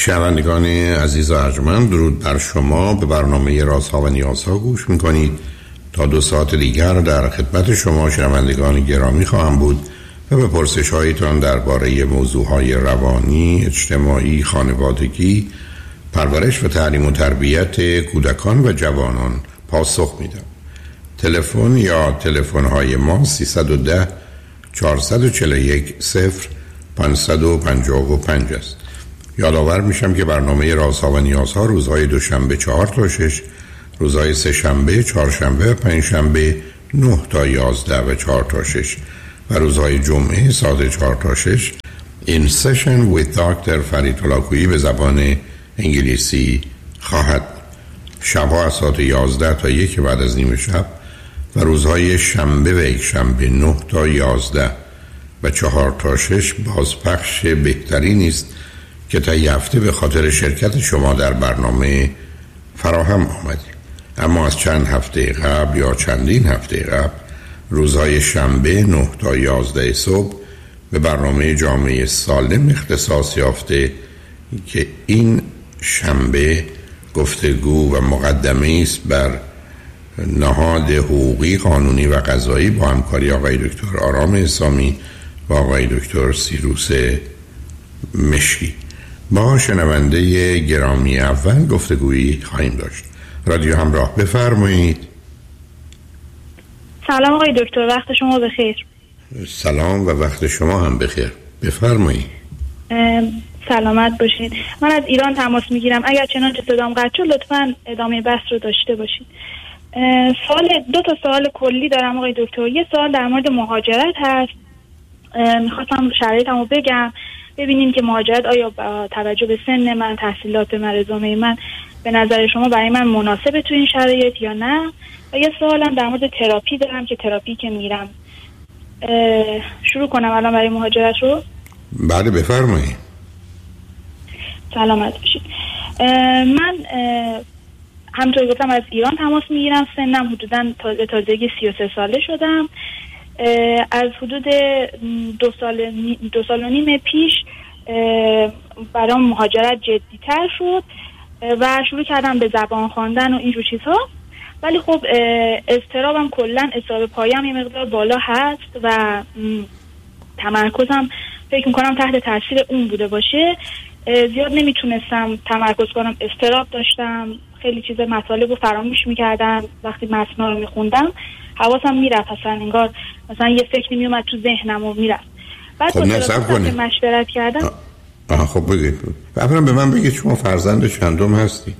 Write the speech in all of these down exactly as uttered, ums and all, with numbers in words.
شنوندگان عزیز و ارجمند، درود بر شما. به برنامه رازها و نیازها گوش میکنید. تا دو ساعت دیگر در خدمت شما شنوندگان گرامی خواهم بود و به پرسش هایتان درباره موضوعهای روانی، اجتماعی، خانوادگی، پرورش و تعلیم و تربیت کودکان و جوانان پاسخ میدم. تلفن یا تلفن های ما سیصد و ده چهارصد و چهل و یک صفر پانصد و پنجاه و پنج است. یادآور میشم که برنامه رازها و نیازها روزهای دوشنبه چهار تا شش، روزهای سه شنبه، چهارشنبه و پنج شنبه نه تا یازده و چهار تا شش و روزهای جمعه ساعت چهار تا شش این سشن with دکتر فرید هلاکویی به زبان انگلیسی خواهد بود. شبها از ساعت یازده تا یک بعد از نیم شب و روزهای شنبه و یک شنبه نه تا یازده و چهار تا شش بازپخش بهتری نیست که تا یه هفته به خاطر شرکت شما در برنامه فراهم آمدیم. اما از چند هفته قبل یا چندین هفته قبل روزهای شنبه نه تا یازده صبح به برنامه جامعه سالم اختصاص یافته که این شنبه گفتگو و مقدمه است بر نهاد حقوقی، قانونی و قضایی با همکاری آقای دکتر آرام اسامی و آقای دکتر سیروس مشکی. با شنونده گرامی اول گفتگویی خواهیم داشت. رادیو همراه، بفرمایید. سلام آقای دکتر، وقت شما بخیر. سلام و وقت شما هم بخیر، بفرمایید. سلامت باشید. من از ایران تماس میگیرم. اگر چنانچه صدام قطع شد لطفاً ادامه بحث رو داشته باشید. سوال دو تا سوال کلی دارم آقای دکتر. یه سوال در مورد مهاجرت هست. میخواستم شرایطمو بگم ببینیم که مهاجرت آیا با توجه به سن من، تحصیلات من، رزومه من به نظر شما برای من مناسبه تو این شرایط یا نه. و یه سوالم در مورد تراپی دارم که تراپی که میرم. شروع کنم الان برای مهاجرت رو؟ بله بفرمایید. سلامت باشید. من همونطور گفتم از ایران تماس میگیرم. سنم حدوداً تازه تازگی سی و سه ساله شدم. از حدود دو سال دو سال و نیم پیش برام مهاجرت جدی‌تر شد و شروع کردم به زبان خواندن و اینجور چیزها. ولی خب اضطرابم کلا اضطراب پایم یه مقدار بالا هست و تمرکزم فکر میکنم تحت تاثیر اون بوده باشه. زیاد نمیتونستم تمرکز کنم، اضطراب داشتم، خیلی چیز مطالب رو فراموش میکردم. وقتی متن رو میخوندم حواسم میرفت، اصلا انگار مثلا یه فکری میومد تو ذهنم و میرفت. بعد خب نصب کنید مشورت کردم. آه خب بگید. اولا به من بگید شما فرزند چندم هستی؟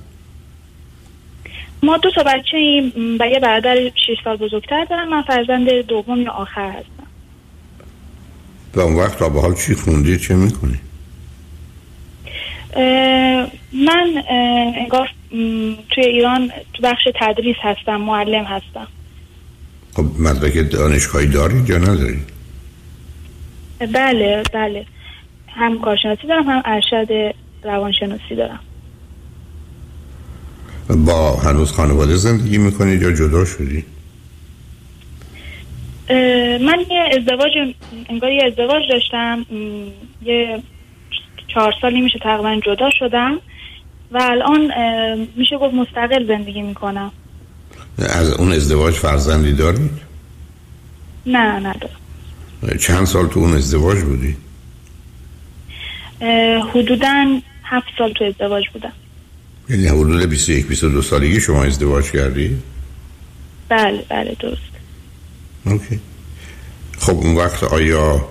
ما دو تا بچه ایم و یه برادر شش سال بزرگتر دارم. من فرزند دوم یا آخر هستم. و اون وقت تا به حال چی خوندی، چه میکنی؟ من انگار توی ایران تو بخش تدریس هستم، معلم هستم. خب مدرک دانشگاهی دارید یا ندارید؟ بله بله، هم کارشناسی دارم هم ارشد روانشناسی دارم. با هنوز خانواده زندگی میکنید یا جدا شدی؟ من یه ازدواج انگار یه ازدواج داشتم، یه چهار سالی میشه تقریبا جدا شدم و الان میشه گفت مستقل زندگی میکنم. از اون ازدواج فرزندی دارید؟ نه ندارم. چند سال تو اون ازدواج بودی؟ حدوداً هفت سال تو ازدواج بودم. یعنی حدود بیست و یک بیست و دو سالگی شما ازدواج کردی؟ بله بله درست. اوکی. خب اون وقت آیا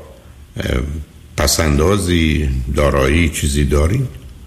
پسندازی، دارایی چیزی داری؟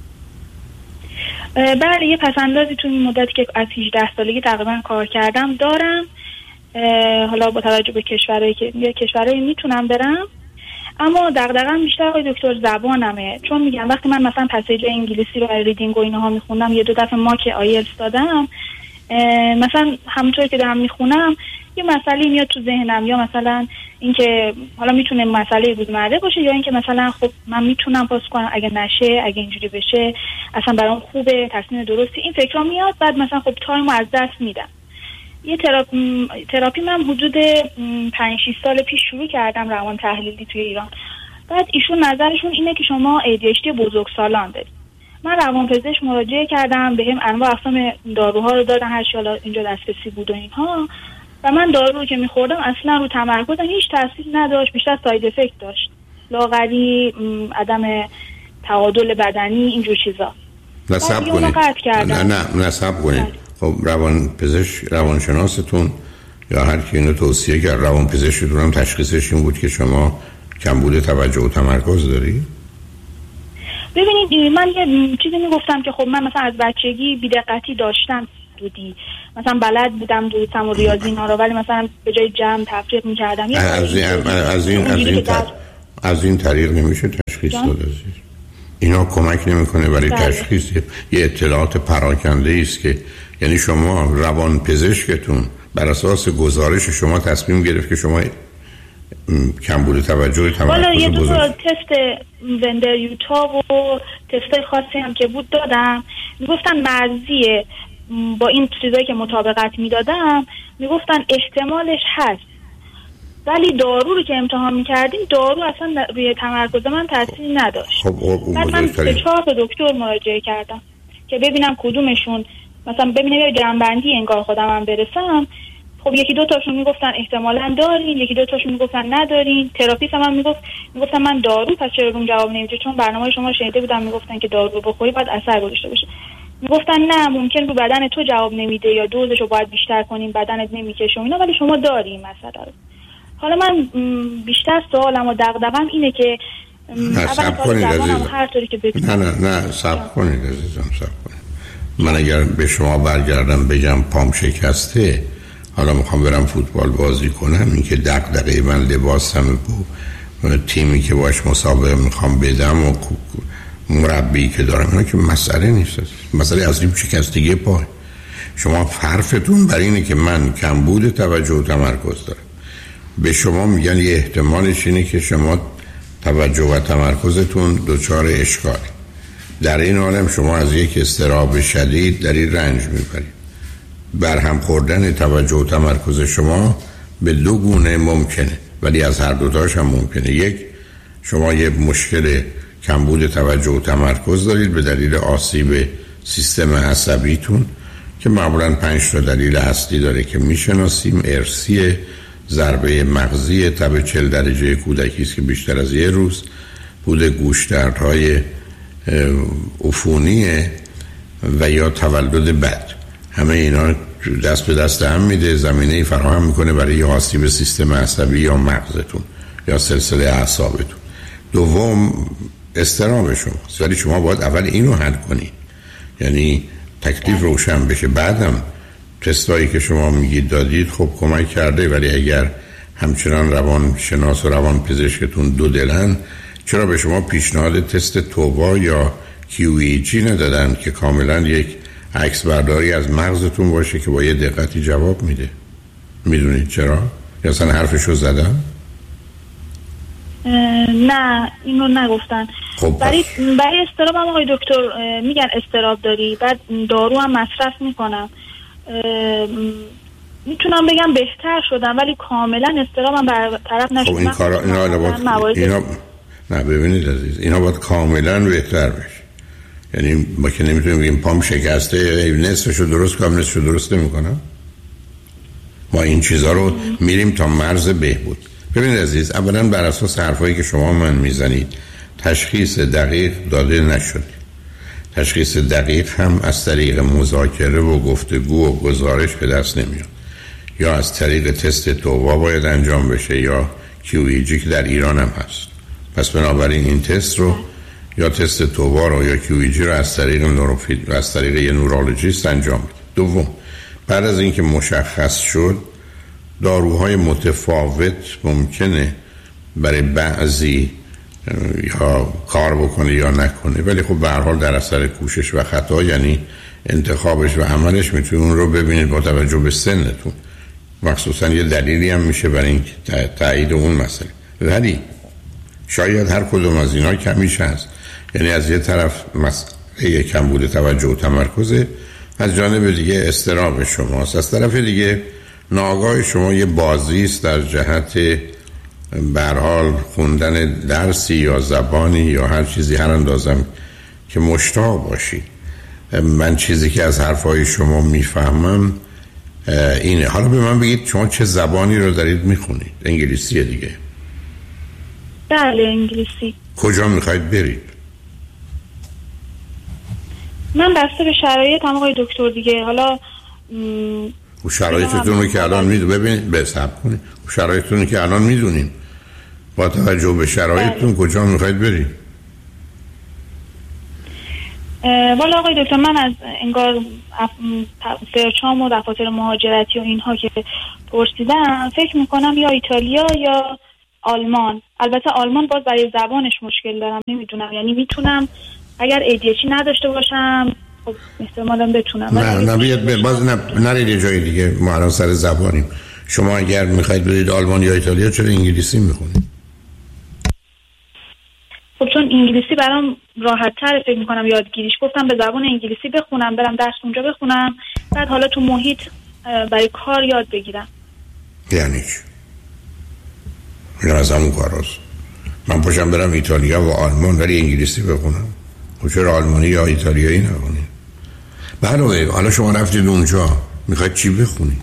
بله یه پسندازی تو این مدتی که از هجده سالگی تقریبا کار کردم دارم. حالا با توجه به کشورهایی که یه کشورهایی میتونم برم، اما دغدغه‌ام بیشتر آقای دکتر زبانمه. چون میگم وقتی من مثلا پسیج انگلیسی رو برای ریدینگ و اینها میخوندم، یه دو دفعه ماک آیلتس دادم، مثلا همونطور که دارم میخونم یه مسئله میاد تو ذهنم، یا مثلا اینکه حالا میتونه مسئله روزمره باشه یا اینکه مثلا خب من میتونم پاس کنم، اگه نشه، اگه اینجوری بشه اصلا برام خوبه، تصمیم درستی، این فکرها میاد. بعد مثلا خب تایمو از دست میدم. یه تراپی, تراپی من حدود پنج شش سال پیش شروع کردم، روان تحلیلی توی ایران. بعد ایشون نظرشون اینه که شما ای دی اچ دی بزرگسالان دارید من روانپزشک مراجعه کردم، بهم انواع اقسام داروها رو دادن، هر چی حالا اینجا دسترسی بود و اینها، و من دارو رو که میخوردم اصلا رو تمرکزم هیچ تاثیر نداشت، بیشتر ساید افکت داشت، لاغری، عدم تعادل بدنی، اینجور چیزا. نصب کنید. نه نه نصب کنید. خب روان پزشک روانشناستون یا هر کی اینو توصیه کرد، روان پزشکتون هم تشخیصش این بود که شما کمبود توجه و تمرکز داری؟ ببینید من یه چیزی میگفتم که خب من مثلا از بچگی بی‌دقتی داشتم بودی، مثلا بلد بودم دوستم و ریاضی اینا رو، ولی مثلا به جای جمع تفریق می‌کردم. از این از این از این از این طریق نمیشه تشخیص داد. اینا کمک نمیکنه برای تشخیص. یه اطلاعات پراکنده است که یعنی شما روان پزشکتون بر اساس گزارش شما تصمیم گرفت که شما کمبود توجه تمرکز والا یه دو تا تست وندر یوتا و تستای خاصی هم که بود دادم، میگفتن مرزیه، با این چیزایی که مطابقت میدادم میگفتن احتمالش هست، ولی دارو رو که امتحان میکردیم دارو اصلا روی تمرکز من تاثیر نداشت. خب بعد من به چهار تا دکتر مراجعه کردم که ببینم کدومشون مثلا ببینم یه جنبندی انگار خودم هم برسم. خب یکی دو تاشون میگفتن احتمالاً دارین، یکی دو تاشون میگفتن ندارین. تراپیست هم میگفت میگفتن من دارو، پس چرا روم جواب نمیده؟ چون برنامه شما شنیده بودم میگفتن که دارو بخوری بعد اثر گذاشته باشه. میگفتن نه ممکن رو بدن تو جواب نمیده یا دوزشو باید بیشتر کنین، بدنت نمیکشه اینا، ولی شما داری مثلا. حالا من بیشتر سوالم و دغدغه‌ام اینه که صبر کنید عزیزم. هر طوری که ببینید. نه نه نه صبر کنید عزیزم، صبر کنید. من اگر به شما برگردم بگم پام شکسته، حالا میخوام برم فوتبال بازی کنم، این که دغدغه من لباسم و تیمی که باش مسابقه میخوام بدم و مربی که دارم، اینا که مسئله نیست. مسئله اصلی شکستگی پا. شما حرفتون بر اینه که من کمبود توجه و تمرکز دارم. به شما میگن یه احتمالش اینه که شما توجه و تمرکزتون دچار اشکاله. در این حالم شما از یک اضطراب شدید در این رنج میبرید. برهم خوردن توجه و تمرکز شما به دو گونه ممکنه، ولی از هر دوتاش هم ممکنه. یک، شما یه مشکل کمبود توجه و تمرکز دارید به دلیل آسیب سیستم عصبیتون که معمولاً پنج تا دلیل اصلی داره که میشناسیم. ارثی، ضربه مغزی تب چهل درجه کودکی است که بیشتر از یه روز بود، گوشدردهای عفونی و یا تولد بد. همه اینا دست به دست هم میده، زمینه فراهم میکنه برای آسیب سیستم عصبی یا مغزتون یا سلسله اعصابتون. دوم اضطراب شماست، ولی شما باید اول اینو حل کنید، یعنی تکلیف روشن بشه. بعدم تستایی که شما میگید دادید خب کمک کرده، ولی اگر همچنان روان شناس و روان پزشکتون دو دلن، چرا به شما پیشنهاد تست توبا یا کیو ای جی ندادن که کاملا یک عکس برداری از مغزتون باشه که با یه دقتی جواب میده؟ میدونید چرا؟ یا اصلا حرفشو زدن؟ نه اینو نگفتن. خب برای برای استراب هم آقای دکتر میگن استراب داری، بعد دارو هم مصرف میکنم، میتونم بگم بهتر شدم، ولی کاملا استراب هم برطرف نشد. خب این کارا اینا باید اینا نه ببینید عزیز، اینا باید کاملا بهتر بشه. یعنی ما که نمیتونیم بگیم پام شکسته نصفشو درست کنم نصفشو درست نمیکنم. ما این چیزا رو میریم تا مرز بهبود. ببینید عزیز، اولا بر اساس حرفایی که شما من میزنید تشخیص دقیق داده نشد. تشخیص دقیق هم از طریق مذاکره و گفتگو و گزارش به دست نمیاد، یا از طریق تست توبا باید انجام بشه یا کیو ای جی که در ایران هم هست. پس بنابراین این تست رو یا تست توبا رو یا کیو ای جی رو از طریق نوروفید از طریق یه نورولوژیست انجام بده. دوم، بعد از اینکه مشخص شد داروهای متفاوت ممکنه برای بعضی یا کار بکنه یا نکنه، ولی خب به هر حال در اثر کوشش و خطا، یعنی انتخابش و عملش، میتونید اون رو ببینید با توجه به سنتون. مخصوصا یه دلیلی هم میشه برای این تایید اون مسئله. ولی شاید هر کدوم از اینا کمیش هست. یعنی از یه طرف مسئله کمبود توجه و تمرکزه، از جانب دیگه اضطراب شماست، از طرف دیگه ناآگاه شما یه بازی است در جهت به هر حال خوندن درسی یا زبانی یا هر چیزی هر اندازم که مشتاق باشی. من چیزی که از حرفهای شما میفهمم اینه. حالا به من بگید شما چه زبانی رو دارید میخونید؟ انگلیسیه دیگه؟ بله انگلیسی. کجا میخواید برید؟ من بسته به شرایطم آقای دکتر دیگه. حالا و شرایطتون رو که الان میدونید، ببینید به حساب کنید شرایطتون رو که الان میدونید، با توجه به شرایطتون کجا میخواید برید؟ والا آقای دکتر من از انگار فرچام و دفاتر مهاجرتی و اینها که پرسیدم فکر میکنم یا ایتالیا یا آلمان. البته آلمان باز برای زبانش مشکل دارم، نمیدونم یعنی میتونم اگر ای دی اچ نداشته باشم خب احتمالاً بتونم. نه نه بیاد باز نه نرید یه جای دیگه، ما الان سر زبانیم. شما اگر میخواید برید آلمان یا ایتالیا چرا انگلیسی میخونید؟ خب چون انگلیسی برام راحت تر فکر میکنم یادگیریش. گفتم به زبان انگلیسی بخونم، برم درس اونجا بخونم، بعد حالا تو محیط برای کار یاد بگیرم. یعنی چی؟ این از همون کار هست. من پاشم برم ایتالیا و آلمان ولی انگلیسی بخونم؟ خب چرا آلمانی یا ایتالیایی نخونید؟ بله حالا شما رفتید اونجا میخواید چی بخونید؟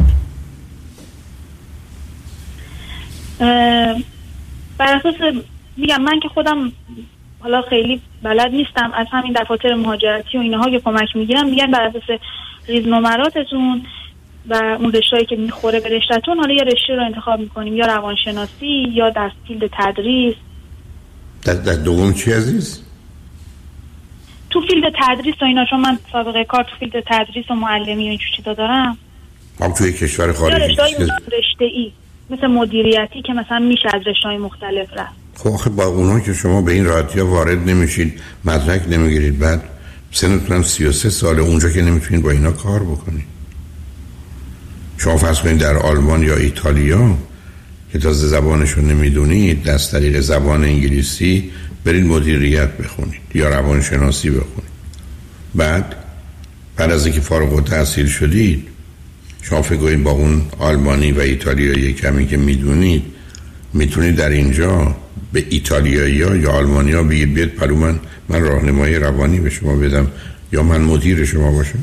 بر اساس میگم من که خودم حالا خیلی بلد نیستم، از همین دفاتر مهاجرتی و اینها که کمک میگیرم میگن بر اساس ریزنمراتتون و اون رشته‌ای که میخوره به رشته‌تون حالا یه رشته رو انتخاب میکنیم، یا روانشناسی یا در فیلد تدریس. در, در دوم چی عزیز؟ تو فیلد تدریس و اینا، چون من سابقه کار تو فیلد تدریس و معلمی و این چیزا دارم. هم توی کشور خارجی رشته‌ای مثل مدیریتی که مثلا میشه از رشته‌های مختلف رفت. خب آخه با اونا که شما به این راحتی‌ها وارد نمیشید، مدرک نمیگیرید، بعد سنتون سی و سه ساله، اونجا که نمیتونید با اینا کار بکنید. شما فرض کنید در آلمان یا ایتالیا که تازه زبانشو نمیدونید، از طریق زبان انگلیسی برید مدیریت بخونید یا روانشناسی بخونید. بعد بعد از اینکه فارغ التحصیل شدید شما فکر کنید با اون آلمانی و ایتالیایی کمی که میدونید میتونید در اینجا به ایتالیایی‌ها یا آلمانی‌ها بگید بیاد پلو من من راهنمایی روانی به شما بدم یا من مدیر شما باشم.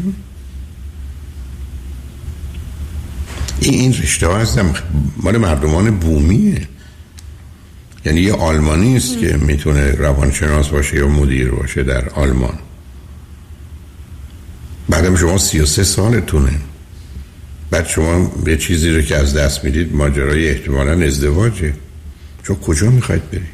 این این رشته ها هستم مال مردمان بومیه. یعنی یه آلمانی است که میتونه روانشناس باشه یا مدیر باشه در آلمان. بعدم شما سی و سه سالتونه، بعد شما به چیزی رو که از دست میدید ماجرای احتمالاً ازدواجه. چون کجا میخواید برید؟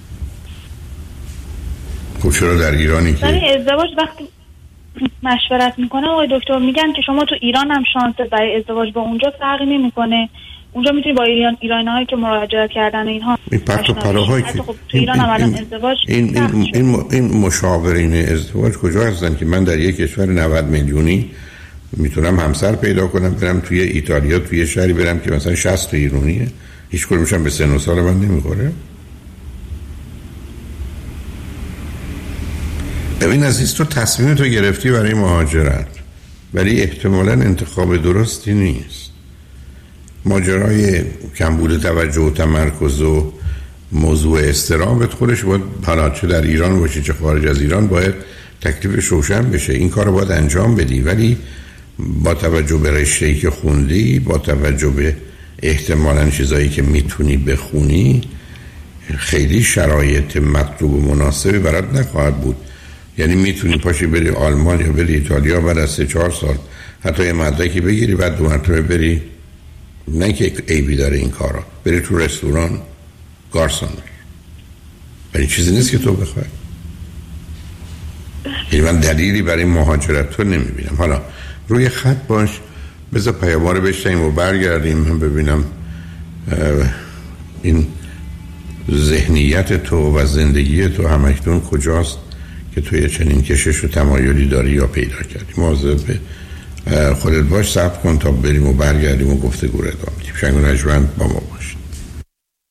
خب چرا در ایرانی که برای ازدواج وقتی مشورت میکنه آقای دکتر میگن که شما تو ایران هم شانس برای ازدواج با اونجا فرقی نمیکنه، اونجا میتونی با ایران ایرانی‌هایی که مراجعه کردن اینها این پرت و پراهایی که خب تو ایران هم الان ازدواج این این این, این مشاورین ازدواج کجا هستن که من در یک کشور نود میلیونی میتونم همسر پیدا کنم برم توی ایتالیا توی شهری برم که مثلا شصت ایرانیه، هیچ کدومشون به سن و سال من نمیخوره؟ ببین عزیز، تو تصمیم تو گرفتی برای مهاجرت ولی احتمالاً انتخاب درستی نیست. ماجرای کمبود توجه و تمرکز و موضوع استرابت خودش باید حالا چه در ایران باشی چه خارج از ایران باید تکلیفش روشن بشه. این کار رو باید انجام بدی، ولی با توجه به رشته‌ای که خوندی، با توجه به احتمالاً چیزایی که میتونی بخونی، خیلی شرایط مطلوب و مناسبی برات نخواهد بود. یعنی میتونی پاشی بری آلمان یا بری ایتالیا بعد از سه چهار سال حتی یه مدرکی بگیری بعد دو مرتبه بری، نه که عیبی داره این کارا، بری تو رستوران گارسون، ولی چیزی نیست که تو بخوای. یعنی من دلیلی برای مهاجرت تو نمیبینم. حالا روی خط باش، بذار پیام‌ها رو بشنویم و برگردیم من ببینم این ذهنیت تو و زندگی تو همکنون کجاست که توی چنین کشش و تمایلی داری یا پیدا کردی. مواظب خودت باش، صبر کن تا بریم و برگردیم و گفتگو رو ادامه بدیم. شنگ و نجمن با ما